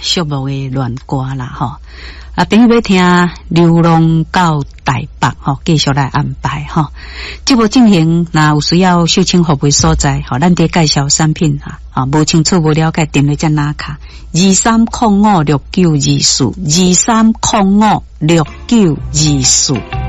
寂寞的恋歌啦吼。啊，等于要听流浪到台北吼，继续来安排吼。这部进行，那有需要秀清服务所在，吼，咱得介绍产品啊，无清楚无了解，电话再拿卡23056924，23056924。